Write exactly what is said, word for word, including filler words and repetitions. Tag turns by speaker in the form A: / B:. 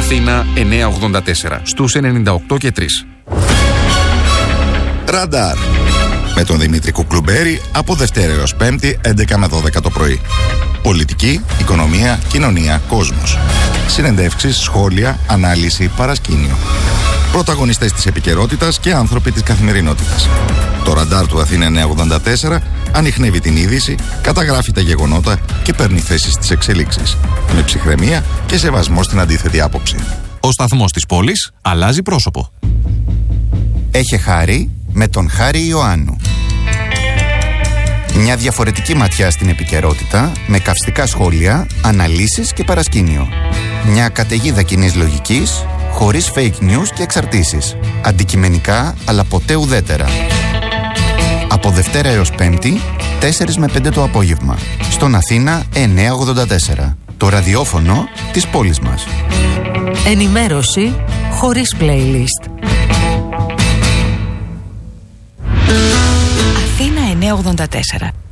A: Αθήνα εννιακόσια ογδόντα τέσσερα, στους ενενήντα οκτώ και τρία.
B: Ραντάρ. Με τον Δημήτρη Κουκλουμπέρη από Δευτέρα έως Πέμπτη, έντεκα με δώδεκα το πρωί. Πολιτική, οικονομία, κοινωνία, κόσμος. Συνεντεύξεις, σχόλια, ανάλυση, παρασκήνιο. Πρωταγωνιστές της επικαιρότητας και άνθρωποι της καθημερινότητας. Το ραντάρ του Αθήνα εννιακόσια ογδόντα τέσσερα ανιχνεύει την είδηση, καταγράφει τα γεγονότα και παίρνει θέση στις εξελίξεις. Με ψυχραιμία και σεβασμό στην αντίθετη άποψη.
C: Ο σταθμός της πόλης αλλάζει πρόσωπο.
D: Έχε χάρη με τον Χάρη Ιωάννου. Μια διαφορετική ματιά στην επικαιρότητα με καυστικά σχόλια, αναλύσεις και παρασκήνιο. Μια καταιγίδα κοινής λογικής, χωρίς fake news και εξαρτήσεις. Αντικειμενικά, αλλά ποτέ ουδέτερα. Από Δευτέρα έως Πέμπτη, τέσσερα με πέντε το απόγευμα. Στον Αθήνα εννιακόσια ογδόντα τέσσερα. Το ραδιόφωνο της πόλης μας.
E: Ενημέρωση χωρίς playlist.
F: Αθήνα εννιακόσια ογδόντα τέσσερα.